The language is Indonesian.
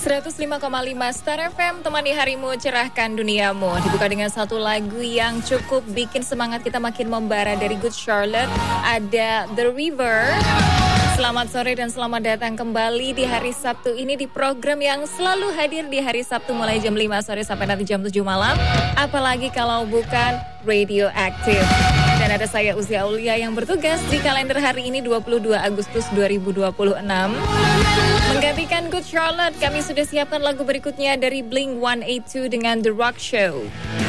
105,5 Star FM, temani harimu, cerahkan duniamu. Dibuka dengan satu lagu yang cukup bikin semangat kita makin membara dari Good Charlotte. Ada The River. Selamat sore dan selamat datang kembali di hari Sabtu ini di program yang selalu hadir di hari Sabtu mulai jam 5 sore sampai nanti jam 7 malam. Apalagi kalau bukan Radioactive. Dan ada saya Uzi Aulia yang bertugas di kalender hari ini 22 Agustus 2026. Menggantikan Good Charlotte, kami sudah siapkan lagu berikutnya dari Blink-182 dengan The Rock Show.